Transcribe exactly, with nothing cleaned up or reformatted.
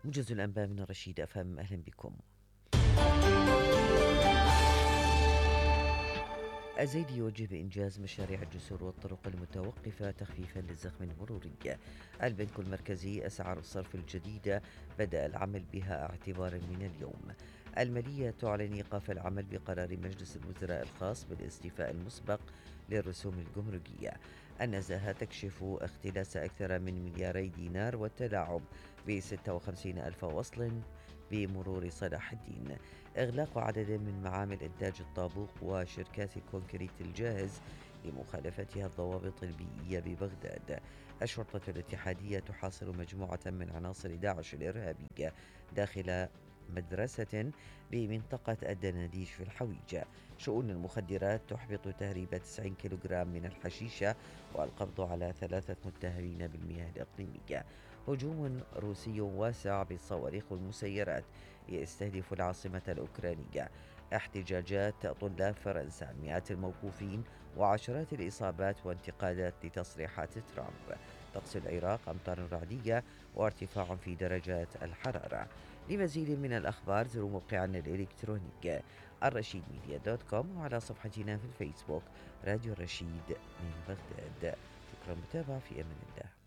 موجز الأنباء من رشيد أفهم، أهلا بكم. الزيدي يوجه بإنجاز مشاريع الجسور والطرق المتوقفة تخفيفا للزخم المروري. البنك المركزي أسعار الصرف الجديدة بدأ العمل بها اعتبارا من اليوم. المالية تعلن إيقاف العمل بقرار مجلس الوزراء الخاص بالاستيفاء المسبق للرسوم الجمركية. النزاهة تكشف اختلاس أكثر من ملياري دينار والتلاعب ب ستة وخمسين ألف وصل بمرور صلاح الدين. إغلاق عدد من معامل إنتاج الطابوق وشركات الكونكريت الجاهز لمخالفتها الضوابط البيئية ببغداد. الشرطة الاتحادية تحاصر مجموعة من عناصر داعش الإرهابية داخل مدرسة بمنطقة الدناديش في الحويجة. شؤون المخدرات تحبط تهريب تسعين كيلوغرام من الحشيشة والقبض على ثلاثة متهمين بالمياه الإقليمية. هجوم روسي واسع بالصواريخ والمسيرات يستهدف العاصمة الأوكرانية. احتجاجات طلاب فرنسا، مئات الموقوفين وعشرات الإصابات وانتقادات لتصريحات ترامب. طقس العراق أمطار رعدية وارتفاع في درجات الحرارة. لمزيد من الأخبار زوروا موقعنا الإلكتروني الرشيد ميديا دوت كوم وعلى صفحتنا في الفيسبوك راديو الرشيد من بغداد. شكرا متابعة، في أمان الله.